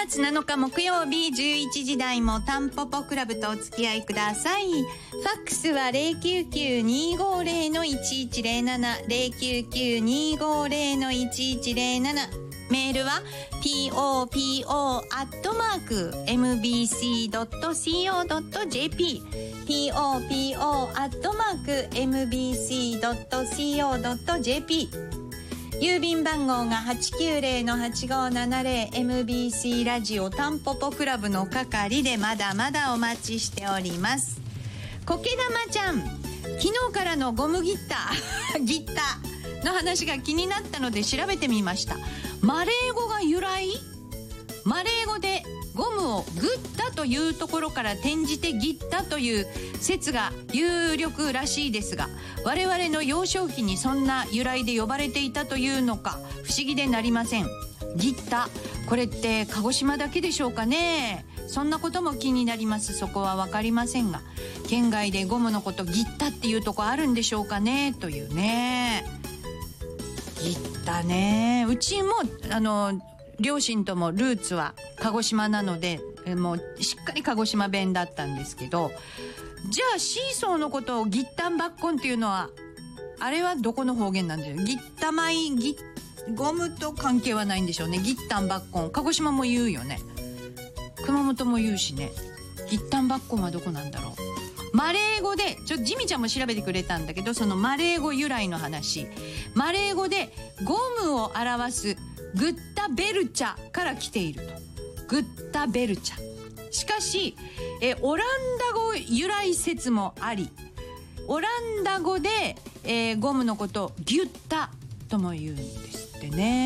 月7日木曜日11時台もタンポポクラブとお付き合いください。ファックスは 099-250-1107 099-250-1107。メールは popo@mbc.co.jp popo@mbc.co.jp。郵便番号が 890-8570 MBC ラジオタンポポクラブの係でまだまだお待ちしております。コケ玉ちゃん、昨日からのゴムギッターの話が気になったので調べてみました。マレー語が由来？マレー語でゴムをグッタというところから転じてギッタという説が有力らしいですが、我々の幼少期にそんな由来で呼ばれていたというのか不思議でなりません。ギッタ、これって鹿児島だけでしょうかね。そんなことも気になります。そこは分かりませんが、県外でゴムのことギッタっていうとこあるんでしょうかねというね。ギッタね、うちも両親ともルーツは鹿児島なので、もうしっかり鹿児島弁だったんですけど、じゃあシーソーのことをギッタンバッコンっていうのは、あれはどこの方言なんでしょう。ギッタマイゴムと関係はないんでしょうね。ギッタンバッコン、鹿児島も言うよね。熊本も言うしね。ギッタンバッコンはどこなんだろう。マレー語でジミちゃんも調べてくれたんだけど、そのマレー語由来の話、マレー語でゴムを表すグッタベルチャから来ていると。グッタベルチャ。しかしオランダ語由来説もあり、オランダ語でゴムのことをギュッタとも言うんですってね。